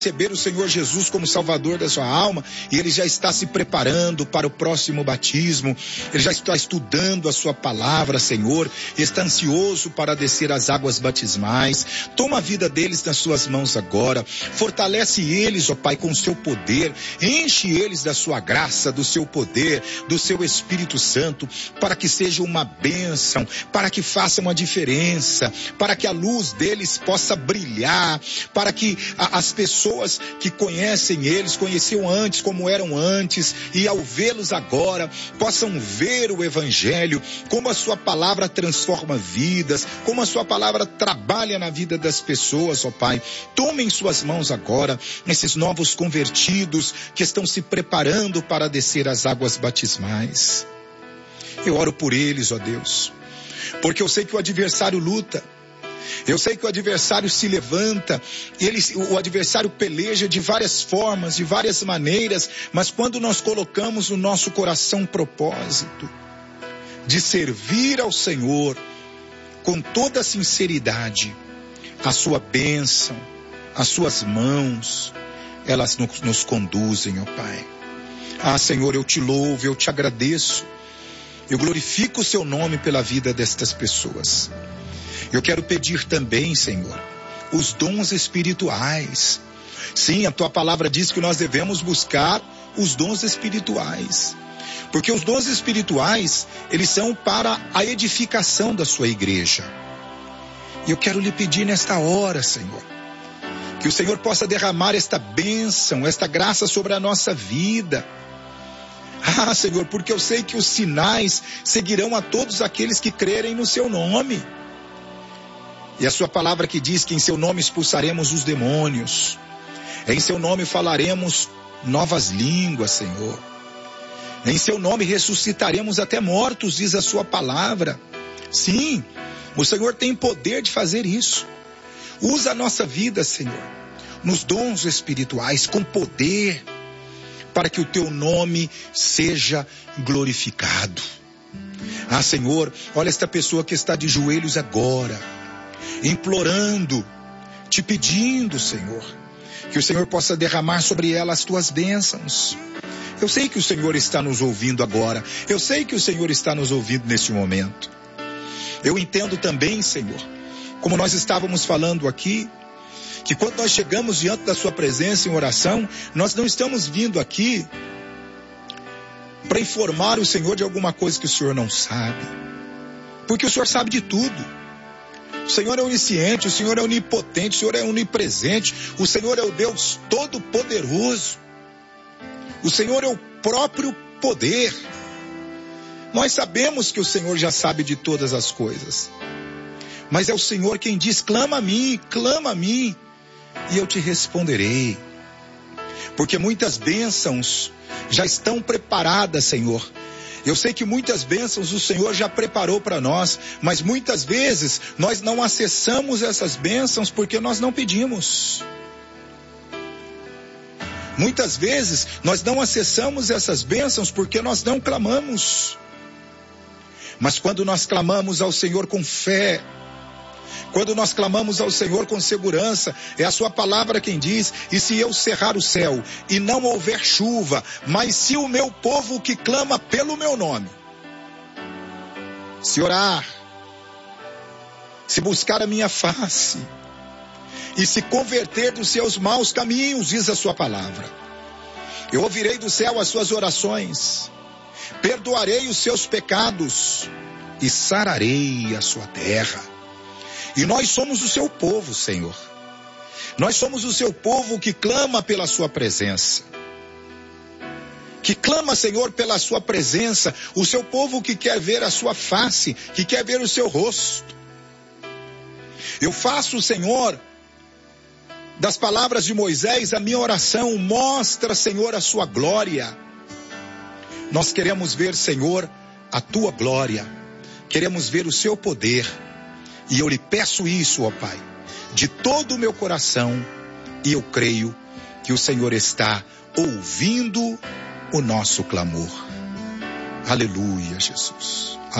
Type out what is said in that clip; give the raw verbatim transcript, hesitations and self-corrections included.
receber o Senhor Jesus como Salvador da sua alma, e ele já está se preparando para o próximo batismo, ele já está estudando a sua palavra, Senhor, e está ansioso para descer as águas batismais. Toma a vida deles nas suas mãos agora, fortalece eles, ó Pai, com o seu poder, enche eles da sua graça, do seu poder, do seu Espírito Santo, para que seja uma bênção, para que faça uma diferença, para que a luz deles possa brilhar, para que a, as pessoas que conhecem eles, conheciam antes como eram antes, e ao vê-los agora, possam ver o Evangelho, como a sua palavra transforma vidas, como a sua palavra trabalha na vida das pessoas, ó Pai. Tome em suas mãos agora esses novos convertidos que estão se preparando para descer as águas batismais. Eu oro por eles, ó Deus, porque eu sei que o adversário luta. Eu sei que o adversário se levanta, ele, o adversário peleja de várias formas, de várias maneiras, mas quando nós colocamos no nosso coração um propósito de servir ao Senhor com toda a sinceridade, a sua bênção, as suas mãos, elas nos, nos conduzem, ó Pai. Ah, Senhor, eu te louvo, eu te agradeço, eu glorifico o seu nome pela vida destas pessoas. Eu quero pedir também, Senhor, os dons espirituais. Sim, a tua palavra diz que nós devemos buscar os dons espirituais. Porque os dons espirituais, eles são para a edificação da sua igreja. E eu quero lhe pedir nesta hora, Senhor, que o Senhor possa derramar esta bênção, esta graça sobre a nossa vida. Ah, Senhor, porque eu sei que os sinais seguirão a todos aqueles que crerem no seu nome. E a sua palavra que diz que em seu nome expulsaremos os demônios. Em seu nome falaremos novas línguas, Senhor. Em seu nome ressuscitaremos até mortos, diz a sua palavra. Sim, o Senhor tem poder de fazer isso. Usa a nossa vida, Senhor, nos dons espirituais, com poder, para que o teu nome seja glorificado. Ah, Senhor, olha esta pessoa que está de joelhos agora, implorando, te pedindo, Senhor, que o Senhor possa derramar sobre ela as tuas bênçãos. Eu sei que o Senhor está nos ouvindo agora, eu sei que o Senhor está nos ouvindo neste momento. Eu entendo também, Senhor, como nós estávamos falando aqui, que quando nós chegamos diante da sua presença em oração, nós não estamos vindo aqui para informar o Senhor de alguma coisa que o Senhor não sabe, porque o Senhor sabe de tudo. O Senhor é onisciente, o Senhor é onipotente, o Senhor é onipresente, o Senhor é o Deus todo-poderoso, o Senhor é o próprio poder. Nós sabemos que o Senhor já sabe de todas as coisas, mas é o Senhor quem diz: clama a mim, clama a mim, e eu te responderei. Porque muitas bênçãos já estão preparadas, Senhor. Eu sei que muitas bênçãos o Senhor já preparou para nós, mas muitas vezes nós não acessamos essas bênçãos porque nós não pedimos. Muitas vezes nós não acessamos essas bênçãos porque nós não clamamos. Mas quando nós clamamos ao Senhor com fé, quando nós clamamos ao Senhor com segurança, é a sua palavra quem diz: e se eu cerrar o céu e não houver chuva, mas se o meu povo que clama pelo meu nome, se orar, se buscar a minha face, e se converter dos seus maus caminhos, diz a sua palavra, eu ouvirei do céu as suas orações, perdoarei os seus pecados e sararei a sua terra. E nós somos o seu povo, Senhor. Nós somos o seu povo que clama pela sua presença. Que clama, Senhor, pela sua presença. O seu povo que quer ver a sua face, que quer ver o seu rosto. Eu faço, Senhor, das palavras de Moisés a minha oração. Mostra, Senhor, a sua glória. Nós queremos ver, Senhor, a tua glória. Queremos ver o seu poder. E eu lhe peço isso, ó Pai, de todo o meu coração, e eu creio que o Senhor está ouvindo o nosso clamor. Aleluia, Jesus.